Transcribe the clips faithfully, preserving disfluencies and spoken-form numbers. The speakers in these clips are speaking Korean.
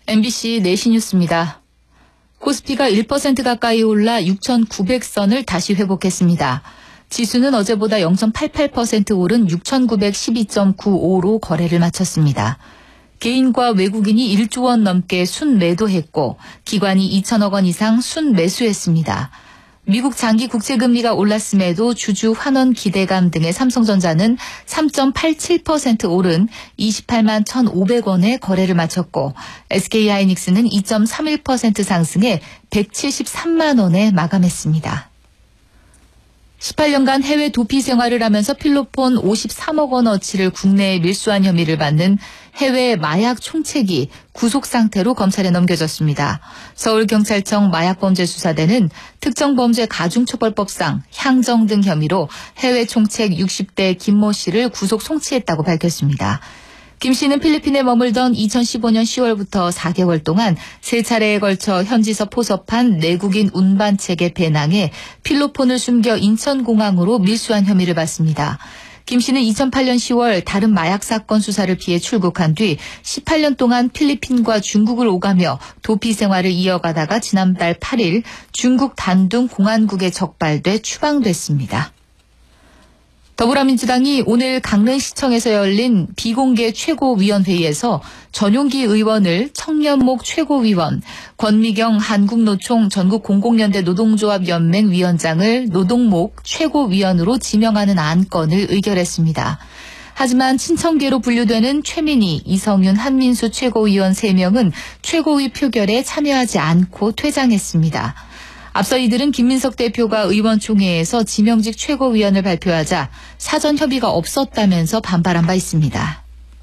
엠비씨 내시 뉴스입니다. 코스피가 일 퍼센트 가까이 올라 육천구백 선을 다시 회복했습니다. 지수는 어제보다 영 점 팔팔 퍼센트 오른 육천구백십이 점 구오로 거래를 마쳤습니다. 개인과 외국인이 일조 원 넘게 순매도했고 기관이 이천억 원 이상 순매수했습니다. 미국 장기 국채금리가 올랐음에도 주주 환원 기대감 등의 삼성전자는 삼 점 팔칠 퍼센트 오른 이십팔만 천오백 원에 거래를 마쳤고 에스케이하이닉스는 이 점 삼일 퍼센트 상승해 백칠십삼만 원에 마감했습니다. 십팔 년간 해외 도피 생활을 하면서 필로폰 오십삼억 원어치를 국내에 밀수한 혐의를 받는 해외 마약 총책이 구속 상태로 검찰에 넘겨졌습니다. 서울경찰청 마약범죄수사대는 특정범죄 가중처벌법상 향정 등 혐의로 해외 총책 육십 대 김모 씨를 구속 송치했다고 밝혔습니다. 김 씨는 필리핀에 머물던 이천십오 년 시월부터 사 개월 동안 세 차례에 걸쳐 현지서 포섭한 내국인 운반책에 배낭해 필로폰을 숨겨 인천공항으로 밀수한 혐의를 받습니다. 김 씨는 이천팔 년 시월 다른 마약 사건 수사를 피해 출국한 뒤 십팔 년 동안 필리핀과 중국을 오가며 도피 생활을 이어가다가 지난달 팔 일 중국 단둥 공안국에 적발돼 추방됐습니다. 더불어민주당이 오늘 강릉시청에서 열린 비공개 최고위원회의에서 전용기 의원을 청년목 최고위원, 권미경 한국노총 전국공공연대 노동조합연맹 위원장을 노동목 최고위원으로 지명하는 안건을 의결했습니다. 하지만 친청계로 분류되는 최민희, 이성윤, 한민수 최고위원 세 명은 최고위 표결에 참여하지 않고 퇴장했습니다. 앞서 이들은 김민석 대표가 의원총회에서 지명직 최고위원을 발표하자 사전 협의가 없었다면서 반발한 바 있습니다.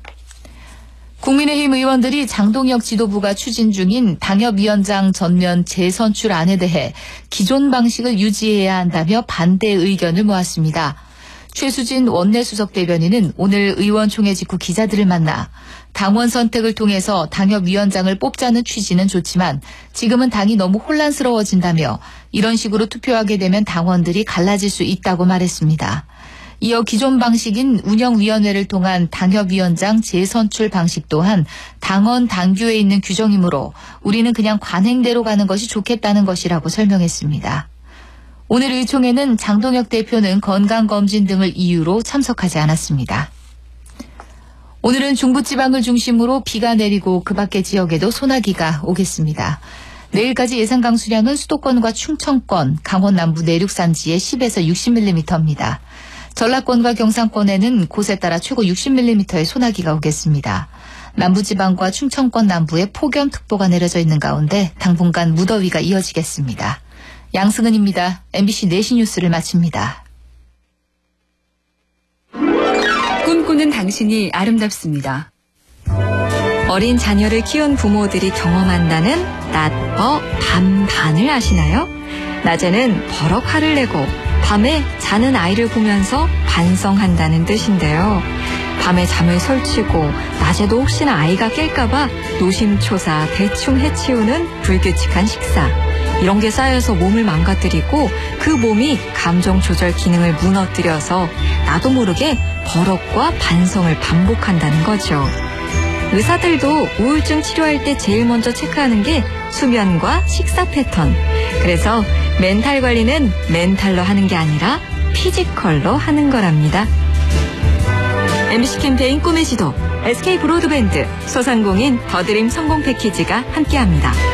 국민의힘 의원들이 장동혁 지도부가 추진 중인 당협위원장 전면 재선출안에 대해 기존 방식을 유지해야 한다며 반대 의견을 모았습니다. 최수진 원내수석 대변인은 오늘 의원총회 직후 기자들을 만나 당원 선택을 통해서 당협위원장을 뽑자는 취지는 좋지만 지금은 당이 너무 혼란스러워진다며 이런 식으로 투표하게 되면 당원들이 갈라질 수 있다고 말했습니다. 이어 기존 방식인 운영위원회를 통한 당협위원장 재선출 방식 또한 당원 당규에 있는 규정이므로 우리는 그냥 관행대로 가는 것이 좋겠다는 것이라고 설명했습니다. 오늘 의총에는 장동혁 대표는 건강검진 등을 이유로 참석하지 않았습니다. 오늘은 중부지방을 중심으로 비가 내리고 그 밖의 지역에도 소나기가 오겠습니다. 내일까지 예상 강수량은 수도권과 충청권, 강원 남부 내륙 산지에 십에서 육십 밀리미터입니다. 전라권과 경상권에는 곳에 따라 최고 육십 밀리미터의 소나기가 오겠습니다. 남부지방과 충청권 남부에 폭염특보가 내려져 있는 가운데 당분간 무더위가 이어지겠습니다. 양승은입니다. 엠비씨 내시 뉴스를 마칩니다. 꿈꾸는 당신이 아름답습니다. 어린 자녀를 키운 부모들이 경험한다는 낮, 어, 밤, 반을 아시나요? 낮에는 버럭 화를 내고 밤에 자는 아이를 보면서 반성한다는 뜻인데요. 밤에 잠을 설치고 낮에도 혹시나 아이가 깰까봐 노심초사 대충 해치우는 불규칙한 식사. 이런 게 쌓여서 몸을 망가뜨리고 그 몸이 감정 조절 기능을 무너뜨려서 나도 모르게 버럭과 반성을 반복한다는 거죠. 의사들도 우울증 치료할 때 제일 먼저 체크하는 게 수면과 식사 패턴. 그래서 멘탈 관리는 멘탈로 하는 게 아니라 피지컬로 하는 거랍니다. 엠비씨 캠페인 꿈의 지도, 에스케이 브로드밴드, 소상공인 더드림 성공 패키지가 함께합니다.